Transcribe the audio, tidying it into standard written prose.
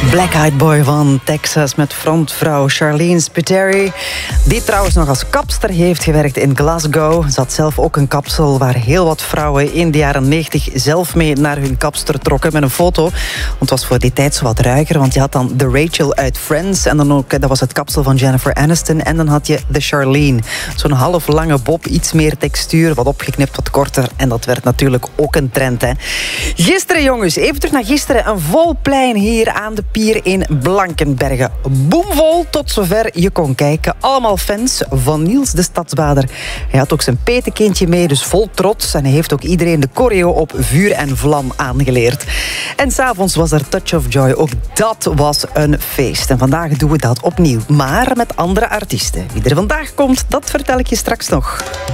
Black Eyed Boy van Texas met frontvrouw Charlene Spiteri. Die trouwens nog als kapster heeft gewerkt in Glasgow. Ze had zelf ook een kapsel waar heel wat vrouwen in de jaren 90 zelf mee naar hun kapster trokken met een foto. Want het was voor die tijd zo wat ruiger, want je had dan de Rachel uit Friends en dan ook, dat was het kapsel van Jennifer Aniston. En dan had je de Charlene. Zo'n half lange bob, iets meer textuur, wat opgeknipt, wat korter. En dat werd natuurlijk ook een trend, hè. Gisteren, jongens, even terug naar gisteren. Een vol plein hier aan de pier in Blankenberge. Boomvol tot zover je kon kijken. Allemaal fans van Niels de Stadsbader. Hij had ook zijn petekindje mee, dus vol trots. En hij heeft ook iedereen de choreo op vuur en vlam aangeleerd. En s'avonds was er Touch of Joy. Ook dat was een feest. En vandaag doen we dat opnieuw. Maar met andere artiesten. Wie er vandaag komt, dat vertel ik je straks nog.